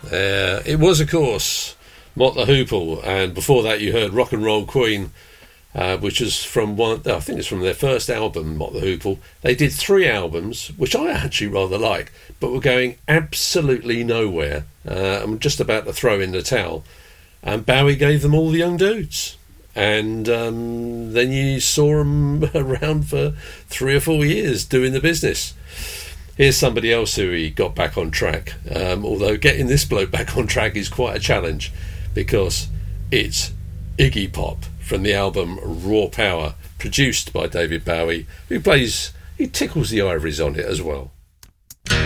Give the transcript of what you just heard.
It was, of course, Mott the Hoople, and before that you heard Rock and Roll Queen, which is from I think it's from their first album, Mott the Hoople. They did 3 albums, which I actually rather like, but were going absolutely nowhere. I'm just about to throw in the towel. And Bowie gave them all the young dudes. And then you saw them around for 3 or 4 years doing the business. Here's somebody else who he got back on track. Although getting this bloke back on track is quite a challenge, because it's Iggy Pop from the album Raw Power, produced by David Bowie, he tickles the ivories on it as well.